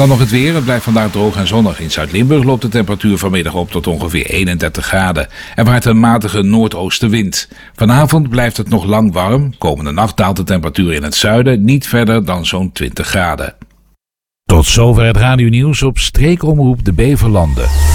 Dan nog het weer. Het blijft vandaag droog en zonnig. In Zuid-Limburg loopt de temperatuur vanmiddag op tot ongeveer 31 graden. Er waait een matige noordoostenwind. Vanavond blijft het nog lang warm. Komende nacht daalt de temperatuur in het zuiden niet verder dan zo'n 20 graden. Tot zover het radionieuws op streekomroep de Beverlanden.